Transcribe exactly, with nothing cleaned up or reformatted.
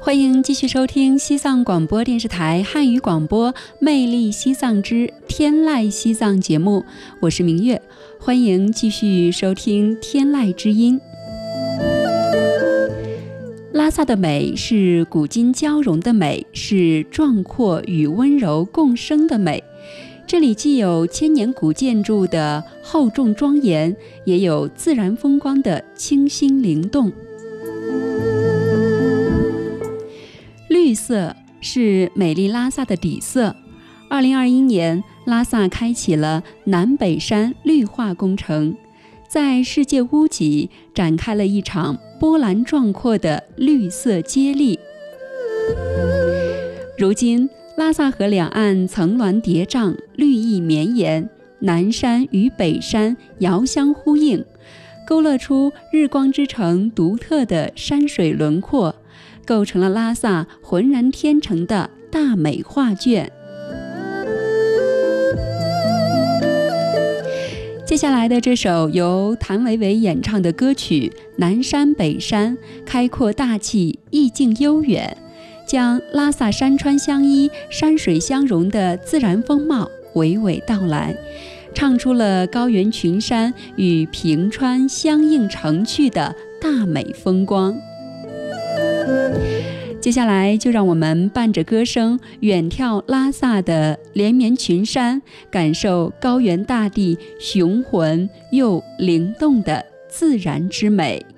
欢迎继续收听西藏广播电视台汉语广播《魅力西藏之天籁西藏》节目，我是明月，欢迎继续收听天籁之音。拉萨的美是古今交融的美，是壮阔与温柔共生的美。这里既有千年古建筑的厚重庄严，也有自然风光的清新灵动。绿色是美丽拉萨的底色。二零二一年，拉萨开启了南北山绿化工程，在世界屋脊展开了一场波澜壮阔的绿色接力。如今，拉萨河两岸层峦叠嶂，绿意绵延，南山与北山遥相呼应，勾勒出日光之城独特的山水轮廓，构成了拉萨浑然天成的大美画卷。接下来的这首由谭维维演唱的歌曲《南山北山》，开阔大气，意境悠远，将拉萨山川相依、山水相融的自然风貌娓娓道来，唱出了高原群山与平川相映成趣的大美风光。接下来就让我们伴着歌声远眺拉萨的连绵群山，感受高原大地雄浑又灵动的自然之美。